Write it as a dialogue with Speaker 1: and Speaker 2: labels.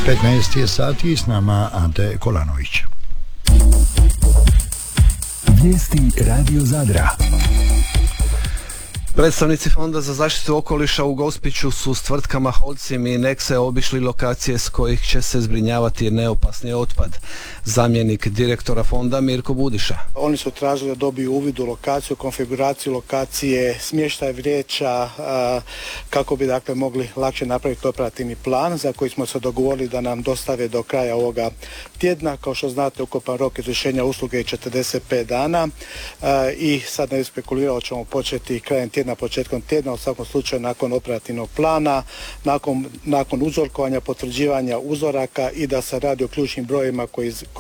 Speaker 1: 15 je sati, s nama Ante Kolanović.
Speaker 2: Vijesti Radio Zadra.
Speaker 3: Predstavnici Fonda za zaštitu okoliša u Gospiću su s tvrtkama Holcim i Nexe obišli lokacije s kojih će se zbrinjavati neopasni otpad. Zamjenik direktora fonda Mirko Budiša.
Speaker 4: Oni su tražili da dobiju uvid u lokaciju, konfiguraciju lokacije, smještaj vreća, kako bi dakle mogli lakše napraviti operativni plan za koji smo se dogovorili da nam dostave do kraja ovoga tjedna. Kao što znate, ukupan rok izvršenja usluge je 45 dana i sad ne spekulirao, ćemo početi krajem tjedna, početkom tjedna, u svakom slučaju nakon operativnog plana, nakon uzorkovanja, potvrđivanja uzoraka i da se radi o ključnim brojevima koji